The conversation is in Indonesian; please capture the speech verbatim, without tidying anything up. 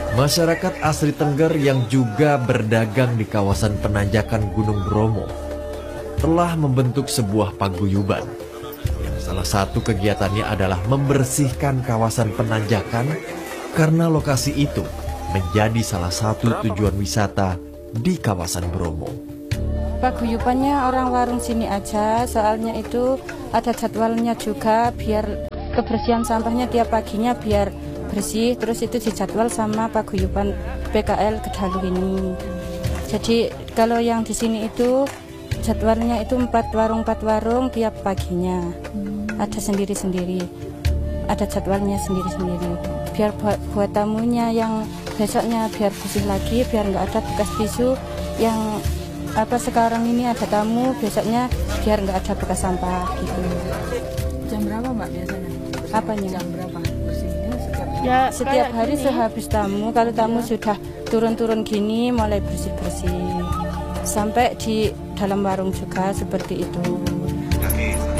Masyarakat asli Tengger yang juga berdagang di kawasan penanjakan Gunung Bromo telah membentuk sebuah paguyuban. Yang salah satu kegiatannya adalah membersihkan kawasan penanjakan karena lokasi itu menjadi salah satu tujuan wisata di kawasan Bromo. Paguyubannya orang warung sini aja, soalnya itu ada jadwalnya juga biar kebersihan sampahnya tiap paginya biar bersih, terus itu dijadwal sama paguyuban P K L Kedalu ini. Jadi kalau yang di sini itu jadwalnya itu empat warung empat warung tiap paginya, hmm. ada sendiri-sendiri, ada jadwalnya sendiri-sendiri. Biar buat, buat tamunya yang besoknya biar bersih lagi, biar nggak ada bekas tisu yang apa sekarang ini ada tamu besoknya biar nggak ada bekas sampah gitu. Jam berapa Mbak biasanya? Apanya? Jam berapa bersihnya setiap hari? Ya setiap hari gini. sehabis tamu, kalau tamu ya. Sudah turun-turun gini mulai bersih-bersih sampai di dalam warung juga seperti itu.